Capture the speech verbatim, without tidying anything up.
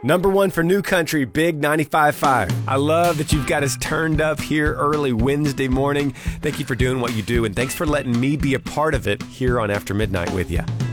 Number one for New Country, Big ninety-five point five. I love that you've got us turned up here early Wednesday morning. Thank you for doing what you do, and thanks for letting me be a part of it here on After Midnight with you.